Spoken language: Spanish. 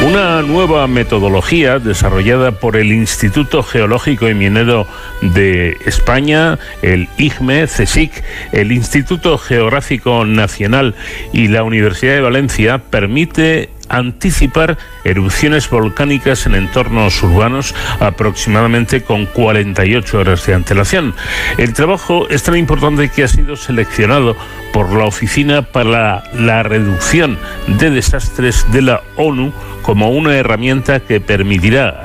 Una nueva metodología desarrollada por el Instituto Geológico y Minero de España, el IGME, CSIC, el Instituto Geográfico Nacional y la Universidad de Valencia permite anticipar erupciones volcánicas en entornos urbanos aproximadamente con 48 horas de antelación. El trabajo es tan importante que ha sido seleccionado por la Oficina para la Reducción de Desastres de la ONU como una herramienta que permitirá